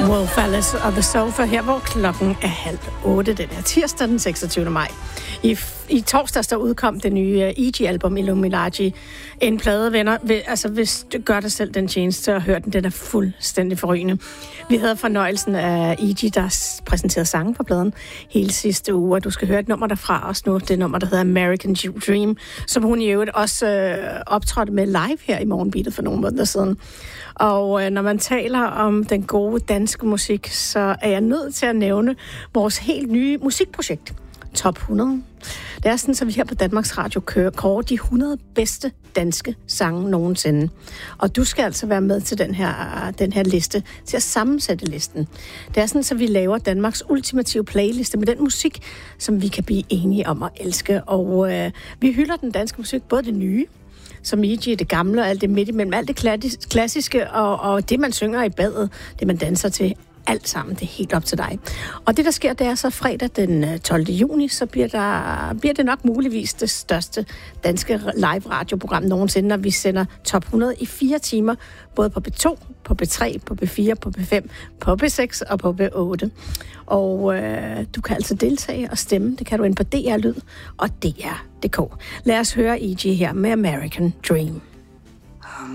Wolf Alice og The Sofa her, hvor klokken er 7:30 den her tirsdag den 26. maj. I torsdags der udkom det nye EG-album Illuminati. En plade, venner. Altså, hvis du gør dig selv den tjeneste og hører den er fuldstændig forrygende. Vi havde fornøjelsen af EG, der præsenterede sange på pladen hele sidste uge, og du skal høre et nummer derfra også nu. Det nummer, der hedder American Dream, som hun i øvrigt også optrådte med live her i Morgenbeatet for nogle måneder siden. Og når man taler om den gode danske musik, så er jeg nødt til at nævne vores helt nye musikprojekt, Top 100. Det er sådan, at vi her på Danmarks Radio kårer de 100 bedste danske sange nogensinde. Og du skal altså være med til den her liste, til at sammensætte listen. Det er sådan, at vi laver Danmarks ultimative playliste med den musik, som vi kan blive enige om at elske. Og vi hylder den danske musik, både det nye, som EG, det gamle og alt det midt imellem, alt det klassiske og det, man synger i badet, det man danser til, alt sammen, det er helt op til dig. Og det, der sker, det er så fredag den 12. juni, så bliver det nok muligvis det største danske live-radioprogram nogensinde, når vi sender Top 100 i 4 timer, både på B2, på B3, på B4, på B5, på B6 og på B8. Og du kan altså deltage og stemme. Det kan du ind på DR Lyd og DR.dk. Lad os høre EG her med American Dream.